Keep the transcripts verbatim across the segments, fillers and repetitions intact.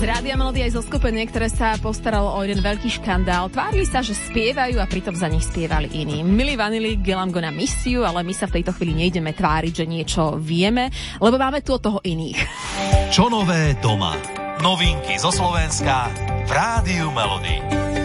Z Rádia Melody aj zo skupenie, ktoré sa postaralo o jeden veľký škandál. Tvárili sa, že spievajú a pritom za nich spievali iní. Milí Vanili, Girl, I'm gonna miss you, ale my sa v tejto chvíli nejdeme tváriť, že niečo vieme, lebo máme tu od toho iných. Čo nové doma? Novinky zo Slovenska v Rádiu Melody.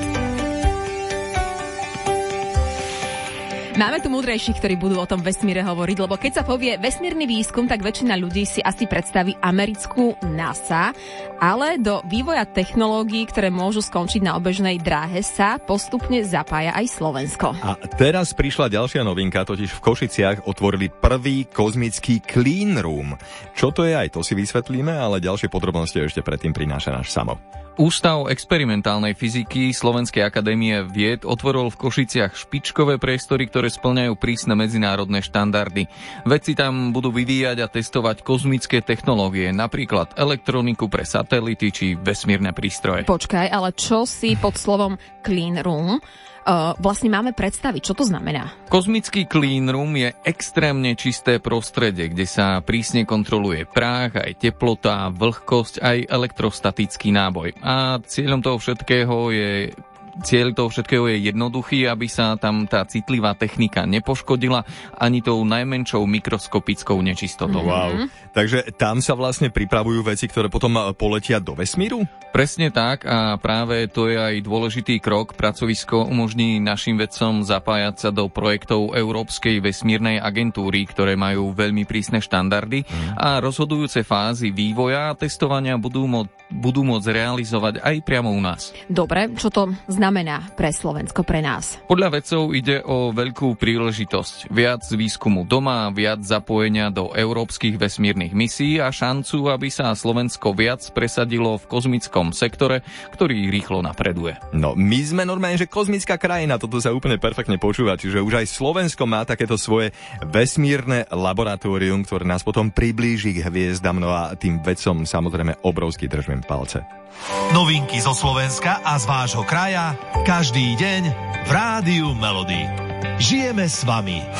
Máme tu múdrejších, ktorí budú o tom vesmíre hovoriť, lebo keď sa povie vesmírny výskum, tak väčšina ľudí si asi predstaví americkú NASA, ale do vývoja technológií, ktoré môžu skončiť na obežnej dráhe, sa postupne zapája aj Slovensko. A teraz prišla ďalšia novinka, totiž v Košiciach otvorili prvý kozmický clean room. Čo to je, aj to si vysvetlíme, ale ďalšie podrobnosti ešte predtým prináša náš Samo. Ústav experimentálnej fyziky Slovenskej akadémie vied otvoril v Košiciach špičkové priestory, ktoré spĺňajú prísne medzinárodné štandardy. Vedci tam budú vyvíjať a testovať kozmické technológie, napríklad elektroniku pre satelity či vesmírne prístroje. Počkaj, ale čo si pod slovom clean room Uh, vlastne máme predstaviť, čo to znamená? Kozmický clean room je extrémne čisté prostredie, kde sa prísne kontroluje práh, aj teplota, vlhkosť, aj elektrostatický náboj. A cieľom toho všetkého je Cieľ toho všetkého je jednoduchý, aby sa tam tá citlivá technika nepoškodila ani tou najmenšou mikroskopickou nečistotou. Wow. Takže tam sa vlastne pripravujú veci, ktoré potom poletia do vesmíru? Presne tak a práve to je aj dôležitý krok. Pracovisko umožní našim vedcom zapájať sa do projektov Európskej vesmírnej agentúry, ktoré majú veľmi prísne štandardy mm. a rozhodujúce fázy vývoja a testovania budú, mo- budú môcť realizovať aj priamo u nás. Dobre, čo to znamená pre Slovensko, pre nás? Podľa vedcov ide o veľkú príležitosť. Viac výskumu doma, viac zapojenia do európskych vesmírnych misií a šancu, aby sa Slovensko viac presadilo v kozmickom sektore, ktorý rýchlo napreduje. No, my sme normálne, že kozmická krajina, toto sa úplne perfektne počúva, čiže už aj Slovensko má takéto svoje vesmírne laboratórium, ktoré nás potom priblíži k hviezdam, no a tým vedcom samozrejme obrovský držím palce. Novinky zo Slovenska a z vášho kraja každý deň v Rádiu Melody. Žijeme s vami.